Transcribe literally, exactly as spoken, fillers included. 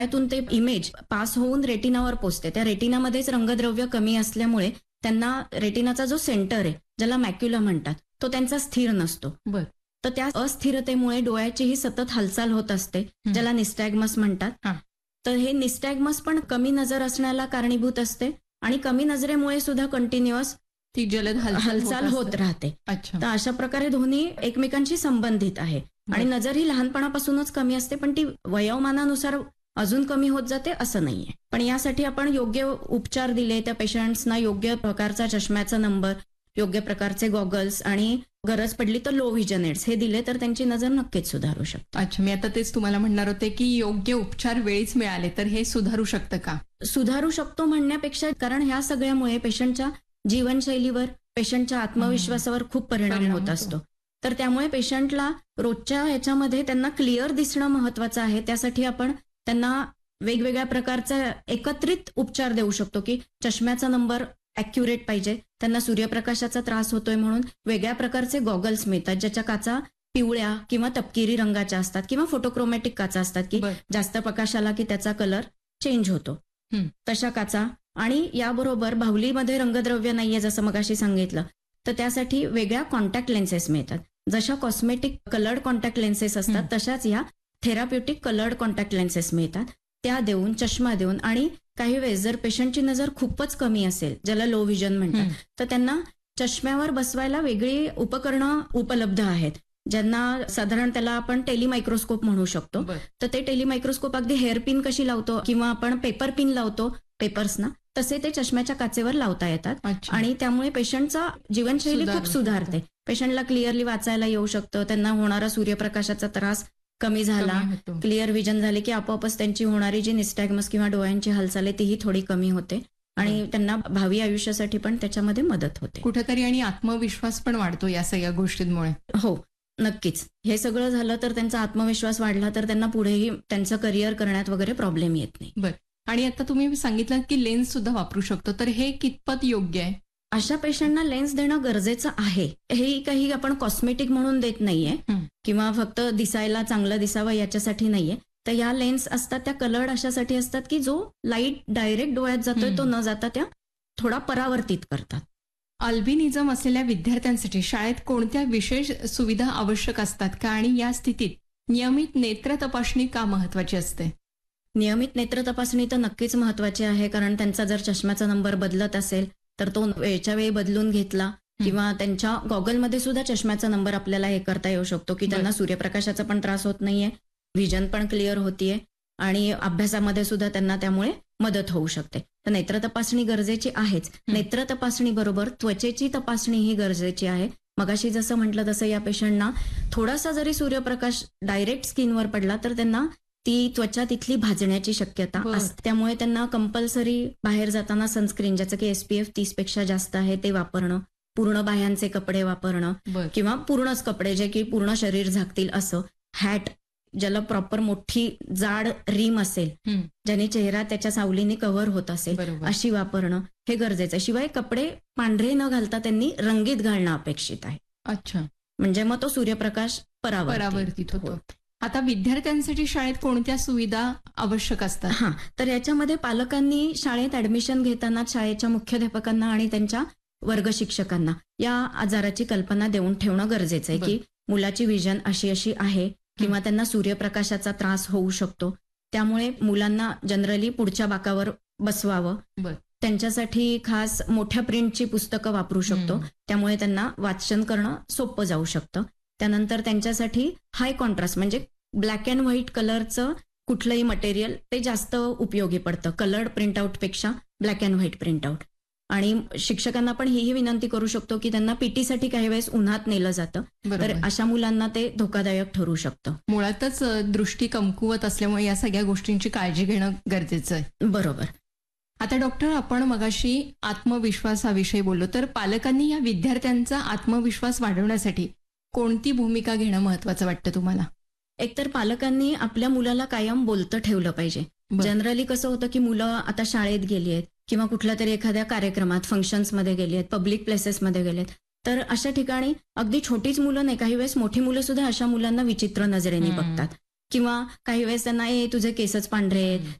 त्यातून ते image pass होऊन रेटिनावर पोचते. त्या रेटिनामध्येच रंगद्रव्य कमी असल्यामुळे त्यांना रेटिनाचा जो सेंटर आहे, ज्याला मॅक्युला म्हणतात, तो त्यांचा स्थिर नसतो. बर तर त्या अस्थिरतेमुळे डोळ्याचीही सतत हालचाल होत असते, ज्याला निस्टॅग्मस म्हणतात. तर हे निस्टॅग्मस पण कमी नजर असण्याला कारणीभूत असते आणि कमी नजरेमुळे सुद्धा कंटिन्युअस ती जलद हालचाल होत राहते. तर अशा प्रकारे दोन्ही एकमेकांशी संबंधित आहे. आणि नजर ही लहानपणापासूनच कमी असते, पण ती वयोमानानुसार अजून कमी होत जाते असं नाहीये. पण यासाठी आपण योग्य उपचार दिले, त्या पेशंट्सना योग्य प्रकारचा चष्म्याचा नंबर, योग्य प्रकारचे गॉगल्स आणि गरज पडली तर लो व्हिजन एड्स हे दिले तर त्यांची नजर नक्कीच सुधारू शकते. अच्छा, मी आता तेच तुम्हाला म्हणणार होते की योग्य उपचार वेळीच मिळाले तर हे सुधारू शकतं का? सुधारू शकतो म्हणण्यापेक्षा, कारण ह्या सगळ्यामुळे पेशंटच्या जीवनशैलीवर, पेशंटच्या आत्मविश्वासावर खूप परिणाम होत असतो. तर त्यामुळे पेशंटला रोजच्या ह्याच्यामध्ये त्यांना क्लिअर दिसणं महत्वाचं आहे. त्यासाठी आपण त्यांना वेगवेगळ्या प्रकारचा एकत्रित उपचार देऊ शकतो की चष्म्याचा नंबर ॲक्युरेट पाहिजे, त्यांना सूर्यप्रकाशाचा त्रास होतोय म्हणून वेगळ्या प्रकारचे गॉगल्स मिळतात, ज्याच्या काचा पिवळ्या किंवा तपकिरी रंगाच्या असतात किंवा फोटोक्रोमॅटिक काचा असतात की जास्त प्रकाश आला की त्याचा कलर चेंज होतो, तशा काचा. आणि याबरोबर बाहुलीमध्ये रंगद्रव्य नाहीये जसं मगाशी सांगितलं, तर त्यासाठी वेगळ्या कॉन्टॅक्ट लेन्सेस मिळतात. जशा कॉस्मेटिक कलर्ड कॉन्टॅक्ट लेन्सेस असतात तशाच ह्या थेराप्युटिक कलर्ड कॉन्टॅक्ट लेन्सेस मिळतात. त्या देऊन, चष्मा देऊन, आणि काही वेळेस जर पेशंटची नजर खूपच कमी असेल, ज्याला लो व्हिजन म्हणतात, तर त्यांना चष्म्यावर बसवायला वेगळी उपकरणं उपलब्ध आहेत, ज्यांना साधारण त्याला आपण टेलिमायक्रोस्कोप म्हणू शकतो. तर ते टेलिमायक्रोस्कोप अगदी हेअर पिन कशी लावतो किंवा आपण पेपर पिन लावतो पेपर्सना, तसे ते चष्म्याच्या काचेवर लावता येतात. आणि त्यामुळे पेशंटचा जीवनशैली खूप सुधारते. पेशंटला क्लिअरली वाचायला येऊ शकतं, त्यांना होणारा सूर्यप्रकाशाचा त्रास कमी झाला, क्लिअर विजन झाले की आपोआपच त्यांची होणारी जी निस्टॅग्मस किंवा डोळ्यांची हालचाल आहे तीही थोडी कमी होते आणि त्यांना भावी आयुष्यासाठी पण त्याच्यामध्ये मदत होते कुठेतरी. आणि आत्मविश्वास पण वाढतो या सगळ्या गोष्टींमुळे. हो, नक्कीच. हे सगळं झालं तर त्यांचा आत्मविश्वास वाढला तर त्यांना पुढेही त्यांचं करिअर करण्यात वगैरे प्रॉब्लेम येत नाही. बरं. आणि आता तुम्ही सांगितलं की लेन्स सुद्धा वापरू शकतो, तर हे कितपत योग्य आहे? अशा पेशंटना लेन्स देणं गरजेचं आहे. हे काही आपण कॉस्मेटिक म्हणून देत नाहीये किंवा फक्त दिसायला चांगलं दिसावं याच्यासाठी नाहीये. तर या लेन्स असतात त्या कलर्ड अशासाठी असतात की जो लाईट डायरेक्ट डोळ्यात जातोय तो न जाता त्या थोडा परावर्तित करतात. अल्बिनिझम असलेल्या विद्यार्थ्यांसाठी शाळेत कोणत्या विशेष सुविधा आवश्यक असतात का? आणि या स्थितीत नियमित नेत्र तपासणी का महत्वाची असते? नियमित नेत्र तपासणी तर नक्कीच महत्वाची आहे, कारण त्यांचा जर चष्म्याचा नंबर बदलत असेल तर तो वेळच्या वेळी बदलून घेतला किंवा त्यांच्या गॉगलमध्ये सुद्धा चष्म्याचा नंबर आपल्याला हे करता येऊ शकतो की त्यांना सूर्यप्रकाशाचा पण त्रास होत नाहीये, व्हिजन पण क्लिअर होतीये आणि अभ्यासामध्ये सुद्धा त्यांना त्यामुळे मदत होऊ शकते. तर नेत्र तपासणी गरजेची आहेच. नेत्र तपासणी बरोबर त्वचेची तपासणी ही गरजेची आहे. मगाशी जसं म्हटलं तसं या पेशंटना थोडासा जरी सूर्यप्रकाश डायरेक्ट स्किनवर पडला तर त्यांना ती त्वचा तिथली भाजण्याची शक्यता असते. त्यामुळे त्यांना कंपल्सरी बाहेर जाताना सनस्क्रीन, ज्याचं की एसपीएफ तीस पेक्षा जास्त आहे, ते वापरणं, पूर्ण बाह्यांचे कपडे वापरणं किंवा पूर्णच कपडे जे की पूर्ण शरीर झाकतील असं, हॅट ज्याला प्रॉपर मोठी जाड रिम असेल ज्याने चेहरा त्याच्या सावलीने कव्हर होत असेल अशी वापरणं हे गरजेचं आहे. शिवाय कपडे पांढरे न घालता त्यांनी रंगीत घालणं अपेक्षित आहे. अच्छा, म्हणजे मग तो सूर्यप्रकाश परावर्तित होतो. आता विद्यार्थ्यांसाठी शाळेत कोणत्या सुविधा आवश्यक असतात? हा, तर याच्यामध्ये पालकांनी शाळेत ऍडमिशन घेताना शाळेच्या मुख्याध्यापकांना आणि त्यांच्या वर्ग शिक्षकांना या आजाराची कल्पना देऊन ठेवणं गरजेचं आहे की मुलाची विजन अशी अशी आहे किंवा त्यांना सूर्यप्रकाशाचा त्रास होऊ शकतो, त्यामुळे मुलांना जनरली पुढच्या बाकावर बसवावं. त्यांच्यासाठी खास मोठ्या प्रिंटची पुस्तकं वापरू शकतो, त्यामुळे त्यांना वाचन करणं सोपं जाऊ शकतं. त्यानंतर त्यांच्यासाठी हाय कॉन्ट्रास्ट म्हणजे ब्लॅक अँड व्हाईट कलरचं कुठलंही मटेरियल ते जास्त उपयोगी पडतं कलर्ड प्रिंटआउट पेक्षा ब्लॅक अँड व्हाईट प्रिंटआउट. आणि शिक्षकांना पण हीही विनंती करू शकतो की त्यांना पीटीसाठी काही वेळेस उन्हात नेलं जातं, तर अशा मुलांना ते धोकादायक ठरू शकतं. मुळातच दृष्टी कमकुवत असल्यामुळे या सगळ्या गोष्टींची काळजी घेणं गरजेचं आहे. बरोबर. आता डॉक्टर, आपण मगाशी आत्मविश्वास हा विषय बोललो, तर पालकांनी या विद्यार्थ्यांचा आत्मविश्वास वाढवण्यासाठी कोणती भूमिका घेणं महत्वाचं वाटतं तुम्हाला? एकतर पालकांनी आपल्या मुलाला कायम बोलतं ठेवलं पाहिजे. जनरली कसं होतं की मुलं आता शाळेत गेली आहेत किंवा कुठल्या तरी एखाद्या कार्यक्रमात, फंक्शन्समध्ये गेली आहेत, पब्लिक प्लेसेसमध्ये गेलेत, तर अशा ठिकाणी अगदी छोटीच मुलं नाही, काही वेळेस मोठी मुलं सुद्धा अशा मुलांना विचित्र नजरेने बघतात. किंवा काही वेळेस त्यांना ए तुझे केसच पांढरे आहेत,